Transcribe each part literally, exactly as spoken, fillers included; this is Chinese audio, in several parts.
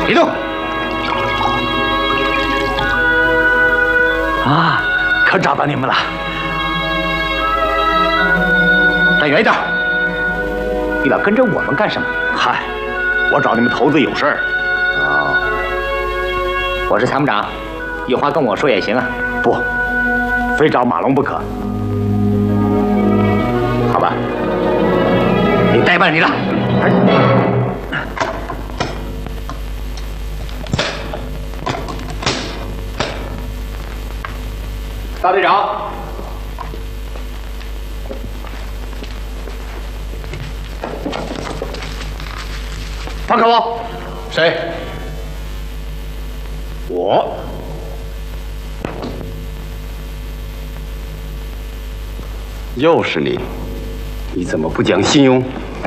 别动！啊，可找到你们了！站远一点！你俩跟着我们干什么？嗨，我找你们头子有事儿。哦，我是参谋长，有话跟我说也行啊。不，非找马龙不可。好吧，你代办你的。大队长，放开我！谁？我。 又是你！你怎么不讲信用？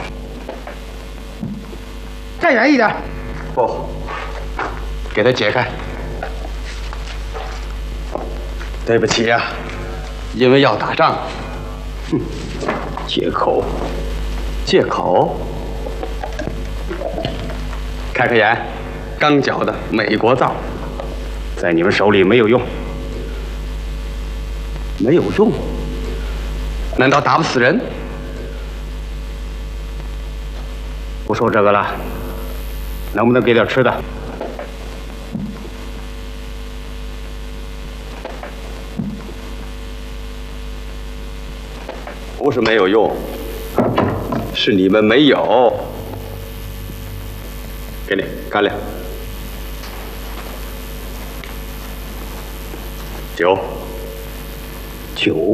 站远一点！ 不，给他解开。对不起呀、啊，因为要打仗。哼，借口，借口。开开眼，刚缴的美国造，在你们手里没有用，没有用。难道打不死人？ 不说这个了，能不能给点吃的？ 不是没有用，是你们没有。给你干粮，酒， 酒。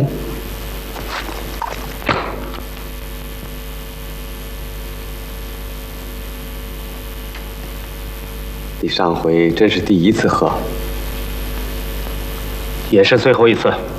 你上回真是第一次喝， 也是最后一次。